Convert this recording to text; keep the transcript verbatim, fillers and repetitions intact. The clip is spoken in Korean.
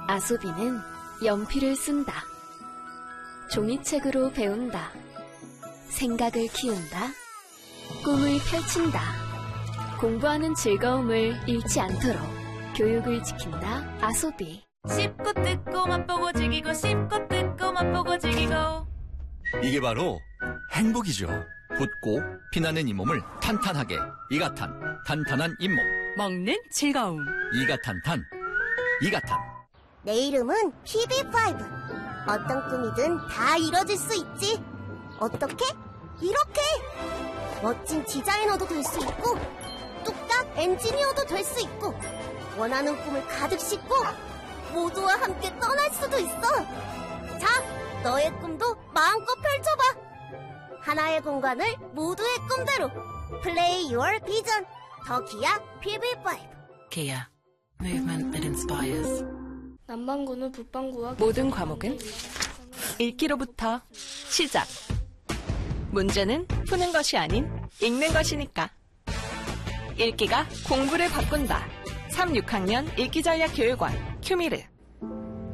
아소비는 연필을 쓴다. 종이책으로 배운다. 생각을 키운다. 꿈을 펼친다. 공부하는 즐거움을 잃지 않도록 교육을 지킨다. 아소비. 씹고 뜯고 맛보고 즐기고 씹고 뜯고 맛보고 즐기고. 이게 바로 행복이죠. 붓고 피나는 잇몸을 탄탄하게. 이가탄, 탄탄한 잇몸. 먹는 즐거움. 이가탄탄, 이가탄. 내 이름은 피비파이브. 어떤 꿈이든 다 이뤄질 수 있지. 어떻게? 이렇게! 멋진 디자이너도 될 수 있고, 뚝딱 엔지니어도 될 수 있고, 원하는 꿈을 가득 싣고 모두와 함께 떠날 수도 있어. 자, 너의 꿈도 마음껏 펼쳐봐. 하나의 공간을 모두의 꿈대로. Play your vision. 더 기아 피비파이브. Kia. Movement that inspires. 남반구는 북반구와 모든 과목은 읽기로부터 시작. 문제는 푸는 것이 아닌 읽는 것이니까. 읽기가 공부를 바꾼다. 삼, 육 학년 읽기전략교육원 큐미르.